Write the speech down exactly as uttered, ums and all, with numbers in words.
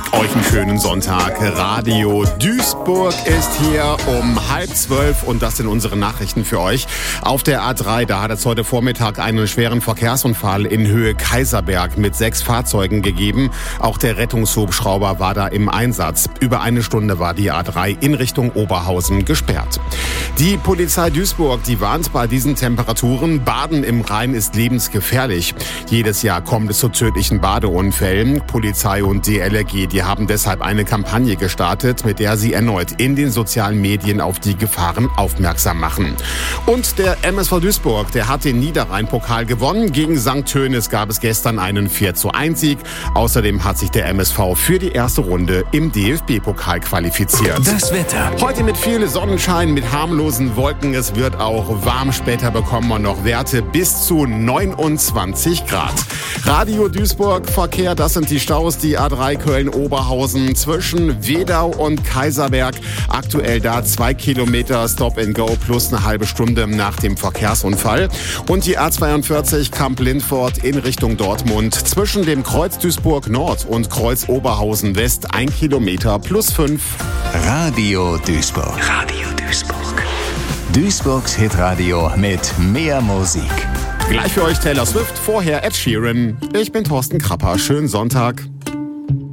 Euch einen schönen Sonntag. Radio Duisburg ist hier um halb zwölf und das sind unsere Nachrichten für euch. Auf der A drei, da hat es heute Vormittag einen schweren Verkehrsunfall in Höhe Kaiserberg mit sechs Fahrzeugen gegeben. Auch der Rettungshubschrauber war da im Einsatz. Über eine Stunde war die A drei in Richtung Oberhausen gesperrt. Die Polizei Duisburg, die warnt bei diesen Temperaturen, Baden im Rhein ist lebensgefährlich. Jedes Jahr kommt es zu tödlichen Badeunfällen. Polizei und D L R G, die haben deshalb eine Kampagne gestartet, mit der sie erneut in den sozialen Medien auf die Gefahren aufmerksam machen. Und der M S V Duisburg, der hat den Niederrhein-Pokal gewonnen. Gegen Sankt Tönis gab es gestern einen vier zu eins Sieg. Außerdem hat sich der M S V für die erste Runde im D F B-Pokal qualifiziert. Das Wetter. Heute mit viel Sonnenschein, mit harmlosen Wolken. Es wird auch warm. Später bekommen wir noch Werte bis zu neunundzwanzig Grad. Radio Duisburg, Verkehr, das sind die Staus. Die A drei Köln-Oberhausen zwischen Wedau und Kaiserberg. Aktuell da zwei Kilometer Stop and Go plus eine halbe Stunde nach dem Verkehrsunfall. Und die A zweiundvierzig Kamp-Lindfort in Richtung Dortmund zwischen dem Kreuz Duisburg Nord und Kreuz Oberhausen West ein Kilometer plus fünf. Radio Duisburg. Radio Duisburg. Duisburgs Hitradio mit mehr Musik. Gleich für euch Taylor Swift, vorher Ed Sheeran. Ich bin Thorsten Krapper. Schönen Sonntag.